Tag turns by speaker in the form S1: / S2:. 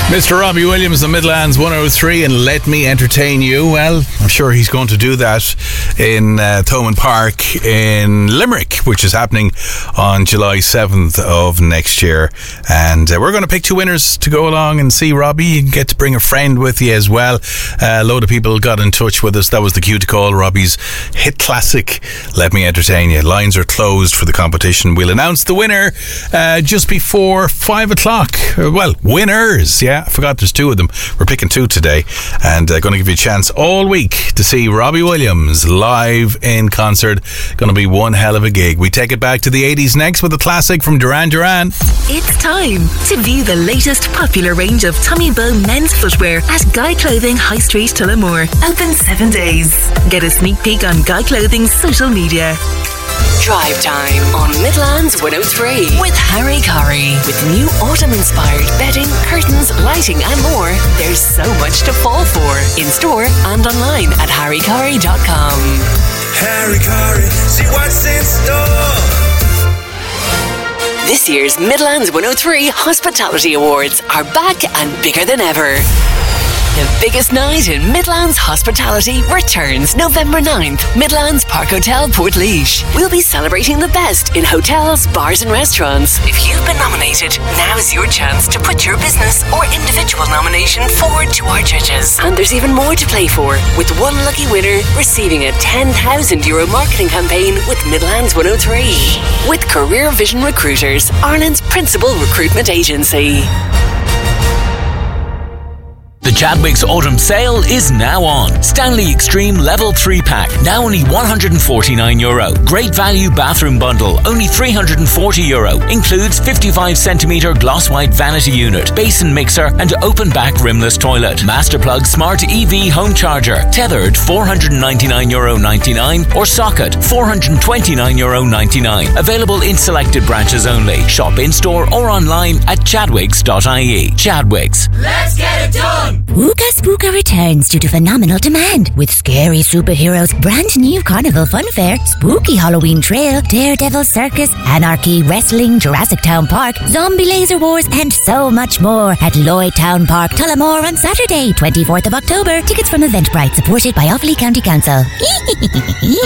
S1: Mr. Robbie Williams, the Midlands 103, and Let Me Entertain You. Well, I'm sure he's going to do that in Thomond Park in Limerick, which is happening on July 7th of next year. And we're going to pick two winners to go along and see Robbie. You can get to bring a friend with you as well. A load of people got in touch with us. That was the cue to call Robbie's hit classic, Let Me Entertain You. Lines are closed for the competition. We'll announce the winner just before 5 o'clock. Well, winners, yeah. I forgot there's two of them. We're picking two today, and going to give you a chance all week to see Robbie Williams live in concert. Going to be one hell of a gig. We take it back to the 80s next with a classic from Duran Duran.
S2: It's time to view the latest popular range of Tommy Bow men's footwear at Guy Clothing High Street, Tullamore. Open 7 days. Get a sneak peek on Guy Clothing's social media.
S3: Drive Time on Midlands 103 with Harry Curry. With new autumn-inspired bedding, curtains, lighting and more, there's so much to fall for. In store and online at harrycurry.com.
S4: Harry Curry, see what's in store.
S3: This year's Midlands 103 Hospitality Awards are back and bigger than ever. The biggest night in Midlands Hospitality returns November 9th, Midlands Park Hotel, Portlaoise. We'll be celebrating the best in hotels, bars and restaurants. If you've been nominated, now's your chance to put your business or individual nomination forward to our judges. And there's even more to play for, with one lucky winner receiving a €10,000 marketing campaign with Midlands 103. With Career Vision Recruiters, Ireland's principal recruitment agency.
S5: The Chadwicks Autumn Sale is now on. Stanley Extreme Level 3 Pack, now only €149. Great value bathroom bundle, only €340. Includes 55cm gloss white vanity unit, basin mixer and open back rimless toilet. Master plug smart EV home charger, tethered €499.99 or socket €429.99. Available in selected branches only. Shop in store or online at chadwicks.ie. Chadwicks.
S6: Let's get it done!
S7: Wooka Spooka returns due to phenomenal demand with scary superheroes, brand new carnival funfair, spooky Halloween trail, Daredevil circus, anarchy, wrestling, Jurassic Town Park, zombie laser wars and so much more at Lloyd Town Park, Tullamore on Saturday, 24th of October. Tickets from Eventbrite, supported by Offaly County Council.